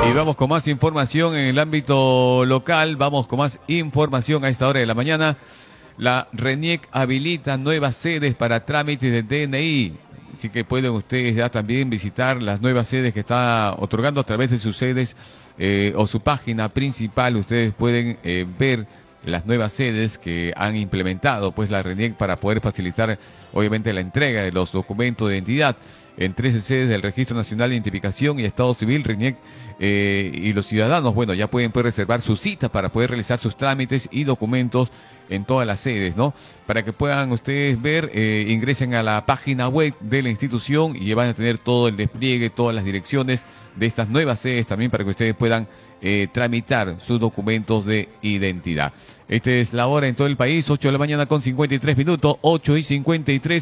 Y vamos con más información en el ámbito local. Vamos con más información a esta hora de la mañana. La RENIEC habilita nuevas sedes para trámites de DNI. Así que pueden ustedes ya también visitar las nuevas sedes que está otorgando a través de sus sedes o su página principal. Ustedes pueden ver las nuevas sedes que han implementado pues la RENIEC para poder facilitar obviamente la entrega de los documentos de identidad en 13 sedes del Registro Nacional de Identificación y Estado Civil. RENIEC y los ciudadanos, bueno, ya pueden pues, reservar su cita para poder realizar sus trámites y documentos en todas las sedes, ¿no? Para que puedan ustedes ver, ingresen a la página web de la institución y van a tener todo el despliegue, todas las direcciones de estas nuevas sedes también para que ustedes puedan tramitar sus documentos de identidad. Esta es la hora en todo el país, 8 de la mañana con 53 minutos, 8:53.